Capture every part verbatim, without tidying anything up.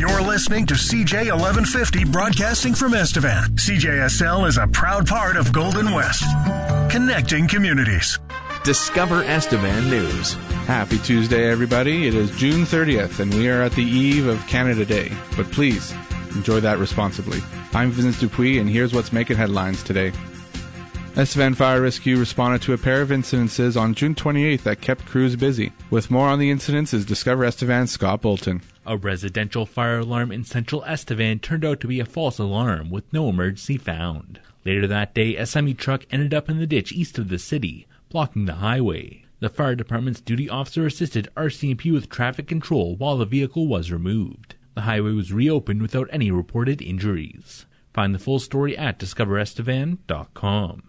You're listening to C J eleven fifty broadcasting from Estevan. C J S L is a proud part of Golden West, connecting communities. Discover Estevan News. Happy Tuesday, everybody. It is June thirtieth, and we are at the eve of Canada Day. But please, enjoy that responsibly. I'm Vince Dupuis, and here's what's making headlines today. Estevan Fire Rescue responded to a pair of incidences on June twenty-eighth that kept crews busy. With more on the incidents is Discover Estevan's Scott Bolton. A residential fire alarm in central Estevan turned out to be a false alarm with no emergency found. Later that day, a semi-truck ended up in the ditch east of the city, blocking the highway. The fire department's duty officer assisted R C M P with traffic control while the vehicle was removed. The highway was reopened without any reported injuries. Find the full story at discover estevan dot com.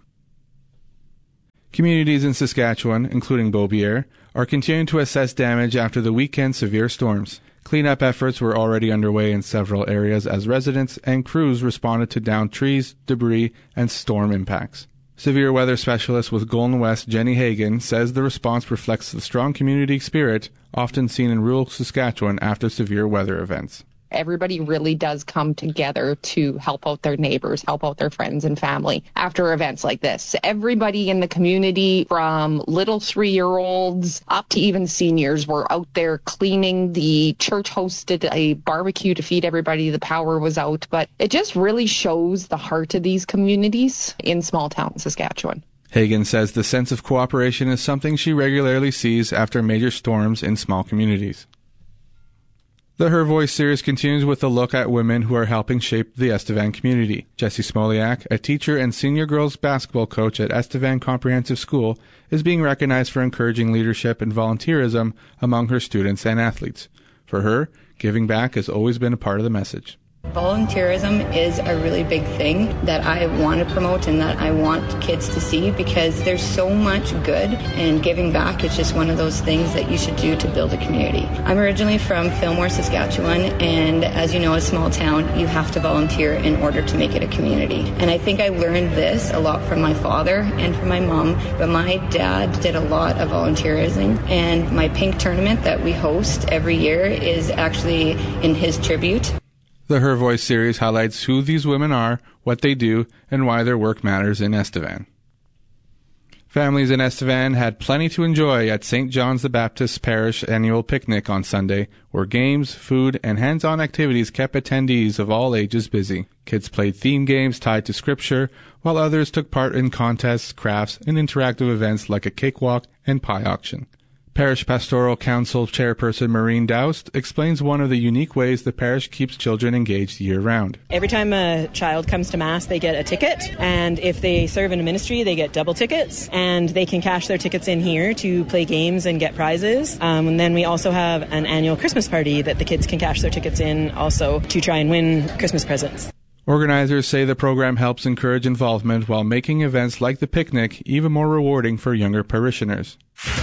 Communities in Saskatchewan, including Beaubier, are continuing to assess damage after the weekend severe storms. Cleanup efforts were already underway in several areas as residents and crews responded to downed trees, debris, and storm impacts. Severe weather specialist with Golden West, Jenny Hagan, says the response reflects the strong community spirit often seen in rural Saskatchewan after severe weather events. Everybody really does come together to help out their neighbors, help out their friends and family after events like this. Everybody in the community, from little three-year-olds up to even seniors, were out there cleaning. The church hosted a barbecue to feed everybody. The power was out. But it just really shows the heart of these communities in small town Saskatchewan. Hagan says the sense of cooperation is something she regularly sees after major storms in small communities. The Her Voice series continues with a look at women who are helping shape the Estevan community. Jessie Smoliak, a teacher and senior girls basketball coach at Estevan Comprehensive School, is being recognized for encouraging leadership and volunteerism among her students and athletes. For her, giving back has always been a part of the message. Volunteerism is a really big thing that I want to promote and that I want kids to see, because there's so much good, and giving back is just one of those things that you should do to build a community. I'm originally from Fillmore, Saskatchewan, and as you know, a small town, you have to volunteer in order to make it a community. And I think I learned this a lot from my father and from my mom, but my dad did a lot of volunteerism, and my pink tournament that we host every year is actually in his tribute. The Her Voice series highlights who these women are, what they do, and why their work matters in Estevan. Families in Estevan had plenty to enjoy at Saint John's the Baptist Parish annual picnic on Sunday, where games, food, and hands-on activities kept attendees of all ages busy. Kids played theme games tied to scripture, while others took part in contests, crafts, and interactive events like a cakewalk and pie auction. Parish Pastoral Council Chairperson Maureen Doust explains one of the unique ways the parish keeps children engaged year-round. Every time a child comes to Mass, they get a ticket, and if they serve in a ministry, they get double tickets, and they can cash their tickets in here to play games and get prizes. Um, and then we also have an annual Christmas party that the kids can cash their tickets in also to try and win Christmas presents. Organizers say the program helps encourage involvement while making events like the picnic even more rewarding for younger parishioners.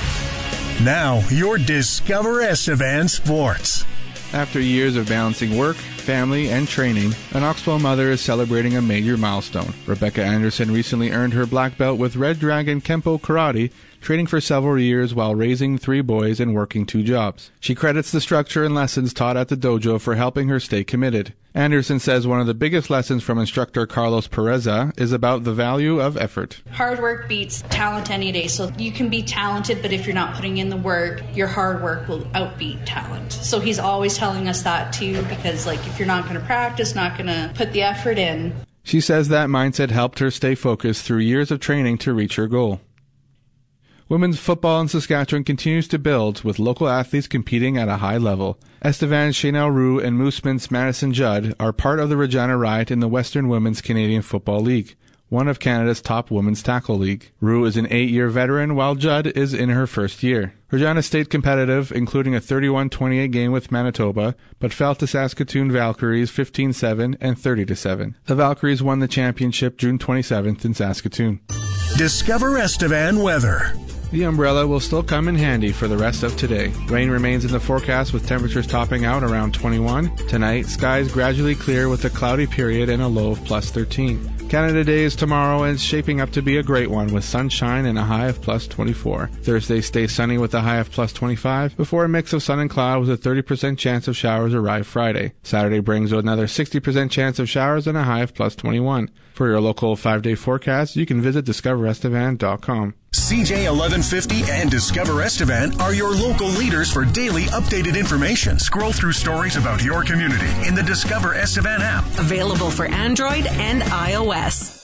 Now, your Discover Estevan Sports. After years of balancing work, family, and training, an Oxbow mother is celebrating a major milestone. Rebecca Anderson recently earned her black belt with Red Dragon Kempo Karate, training for several years while raising three boys and working two jobs. She credits the structure and lessons taught at the dojo for helping her stay committed. Anderson says one of the biggest lessons from instructor Carlos Pereza is about the value of effort. Hard work beats talent any day. So you can be talented, but if you're not putting in the work, your hard work will outbeat talent. So he's always telling us that too, because like if you're not going to practice, not going to put the effort in. She says that mindset helped her stay focused through years of training to reach her goal. Women's football in Saskatchewan continues to build, with local athletes competing at a high level. Estevan's Chanel Roux and Mooseman's Madison Judd are part of the Regina Riot in the Western Women's Canadian Football League, one of Canada's top women's tackle league. Roux is an eight-year veteran, while Judd is in her first year. Regina stayed competitive, including a thirty-one twenty-eight game with Manitoba, but fell to Saskatoon Valkyries fifteen seven and thirty to seven. The Valkyries won the championship June twenty-seventh in Saskatoon. Discover Estevan weather. The umbrella will still come in handy for the rest of today. Rain remains in the forecast with temperatures topping out around twenty-one. Tonight, skies gradually clear with a cloudy period and a low of plus thirteen. Canada Day is tomorrow and it's shaping up to be a great one with sunshine and a high of plus twenty-four. Thursday stays sunny with a high of plus twenty-five before a mix of sun and cloud with a thirty percent chance of showers arrive Friday. Saturday brings another sixty percent chance of showers and a high of plus twenty-one. For your local five-day forecast, you can visit discover estevan dot com. C J eleven fifty and Discover Estevan are your local leaders for daily updated information. Scroll through stories about your community in the Discover Estevan app. Available for Android and iOS.